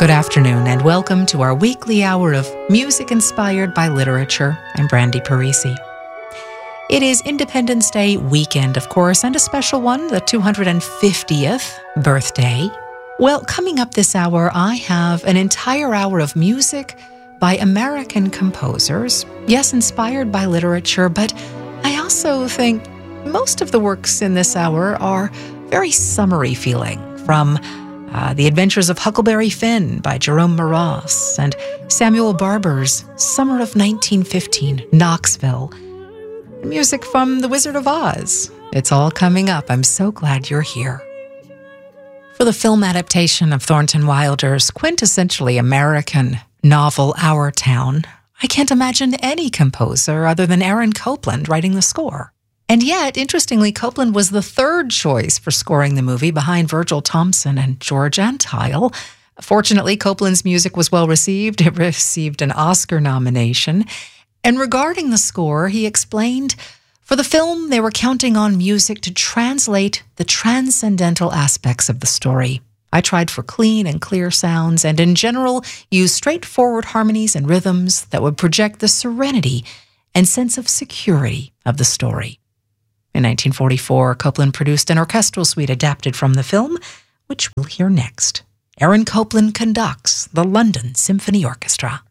Good afternoon and welcome to our weekly hour of music inspired by literature. I'm Brandy Parisi. It is Independence Day weekend, of course, and a special one, the 250th birthday. Well, coming up this hour, I have an entire hour of music by American composers. Yes, inspired by literature, but I also think most of the works in this hour are very summery feeling, from The Adventures of Huckleberry Finn by Jerome Moross and Samuel Barber's Summer of 1915, Knoxville. Music from The Wizard of Oz. It's all coming up. I'm so glad you're here. For the film adaptation of Thornton Wilder's quintessentially American novel, Our Town, I can't imagine any composer other than Aaron Copland writing the score. And yet, interestingly, Copland was the third choice for scoring the movie behind Virgil Thomson and George Antheil. Fortunately, Copland's music was well received. It received an Oscar nomination. And regarding the score, he explained, for the film, they were counting on music to translate the transcendental aspects of the story. I tried for clean and clear sounds and, in general, used straightforward harmonies and rhythms that would project the serenity and sense of security of the story. In 1944, Copland produced an orchestral suite adapted from the film, which we'll hear next. Aaron Copland conducts the London Symphony Orchestra.